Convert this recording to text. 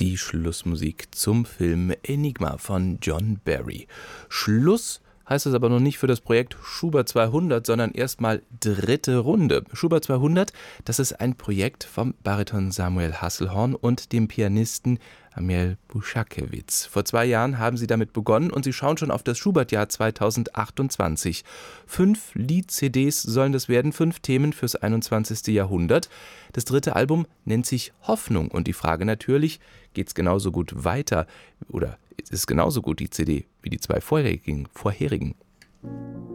Die Schlussmusik zum Film Enigma von John Barry. Schluss heißt es aber noch nicht für das Projekt Schubert 200, sondern erstmal dritte Runde. Schubert 200, das ist ein Projekt vom Bariton Samuel Hasselhorn und dem Pianisten Amiel Bušakewicz. Vor 2 Jahren haben sie damit begonnen und sie schauen schon auf das Schubert-Jahr 2028. 5 Lied-CDs sollen das werden, 5 Themen fürs 21. Jahrhundert. Das dritte Album nennt sich Hoffnung und die Frage natürlich, geht es genauso gut weiter oder ist es genauso gut die CD wie die 2 vorherigen?